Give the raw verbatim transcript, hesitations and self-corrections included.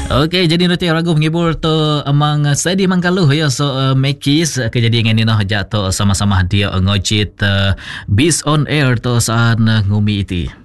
Okey, jadi nanti ragu menghibur tu amang Sadi Mangkaluh ya. So uh, Mekis uh, kejadian ini nah jatuh sama-sama dia ngojit uh, Bis on Air tu saat uh, ngumi iti.